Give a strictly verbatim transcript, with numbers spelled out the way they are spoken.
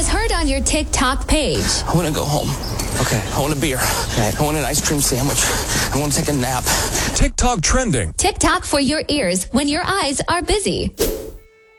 As heard on your TikTok page. I want to go home. Okay. I want a beer. Okay. I want an ice cream sandwich. I want to take a nap. TikTok trending. TikTok for your ears when your eyes are busy.